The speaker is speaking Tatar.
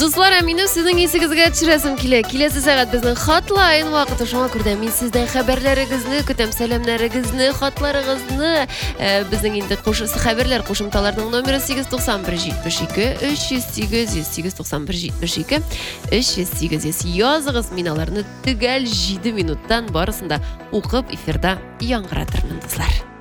Дуслар, минем сезнең исегезгә төшерәсем килә. Киләсе сәгать безнең хатлайн вакыты, шуңа күрә мин сездән хәбәрләрегезне көтәм, сәламнәрегезне, хатларыгызны. Безнең инде хәбәрләр кушымталарының номеры 891-308-308-308 языгыз, мин аларны төгәл 7 минуттан барысында укып эфирда яңгыратырмын, дуслар.